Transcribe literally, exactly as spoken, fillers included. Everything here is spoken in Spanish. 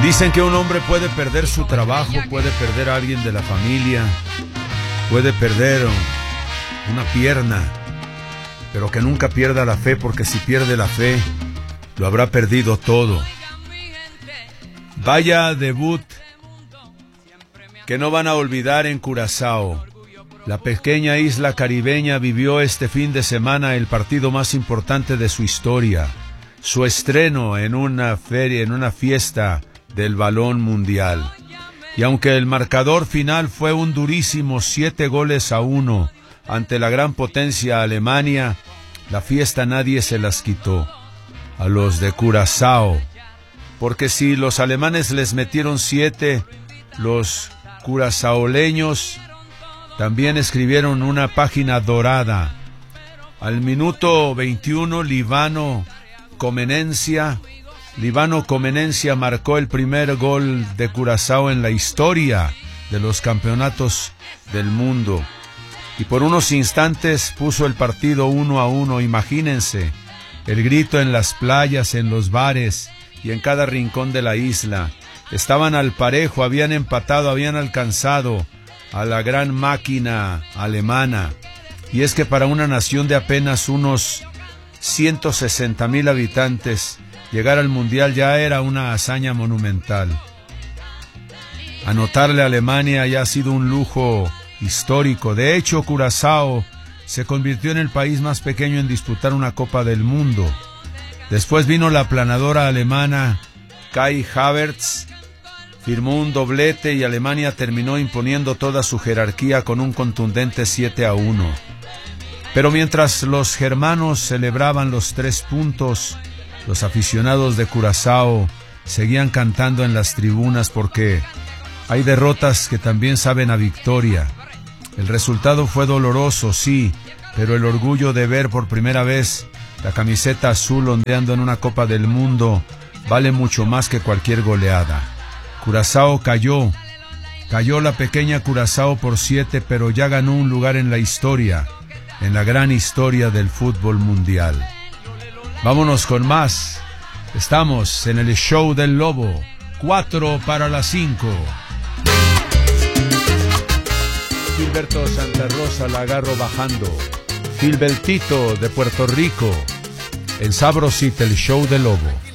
Dicen que un hombre puede perder su trabajo, puede perder a alguien de la familia, puede perder una pierna, pero que nunca pierda la fe, porque si pierde la fe, lo habrá perdido todo. Vaya debut que no van a olvidar en Curazao. La pequeña isla caribeña vivió este fin de semana el partido más importante de su historia, su estreno en una feria, en una fiesta del balón mundial. Y aunque el marcador final fue un durísimo siete goles a uno ante la gran potencia Alemania, la fiesta nadie se las quitó a los de Curazao, porque si los alemanes les metieron siete, los curazaoleños también escribieron una página dorada. Al minuto veintiuno, Livano Comenencia, Livano Comenencia marcó el primer gol de Curazao en la historia de los campeonatos del mundo. Y por unos instantes puso el partido uno a uno. Imagínense, el grito en las playas, en los bares y en cada rincón de la isla. Estaban al parejo, habían empatado, habían alcanzado a la gran máquina alemana. Y es que para una nación de apenas unos ciento sesenta mil habitantes, llegar al Mundial ya era una hazaña monumental. Anotarle a Alemania ya ha sido un lujo histórico. De hecho, Curazao se convirtió en el país más pequeño en disputar una Copa del Mundo. Después vino la planadora alemana Kai Havertz, firmó un doblete y Alemania terminó imponiendo toda su jerarquía con un contundente siete a uno. Pero mientras los germanos celebraban los tres puntos, los aficionados de Curazao seguían cantando en las tribunas, porque hay derrotas que también saben a victoria. El resultado fue doloroso, sí, pero el orgullo de ver por primera vez la camiseta azul ondeando en una Copa del Mundo vale mucho más que cualquier goleada. Curazao cayó, cayó la pequeña Curazao por siete, pero ya ganó un lugar en la historia, en la gran historia del fútbol mundial. Vámonos con más. Estamos en el show del Lobo, cuatro para las cinco. Gilberto Santa Rosa la agarro bajando. Gilbertito de Puerto Rico, en Sabrosita, el show del Lobo.